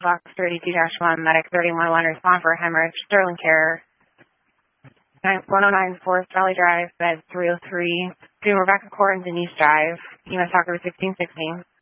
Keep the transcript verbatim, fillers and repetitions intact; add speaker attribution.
Speaker 1: Fox thirty-two dash one, Medic thirty-one one, respond for hemorrhage, Sterling Care, one oh nine Forest Valley Drive, bed three oh three, doing Rebecca Court and Denise Drive, E M S Talker sixteen sixteen.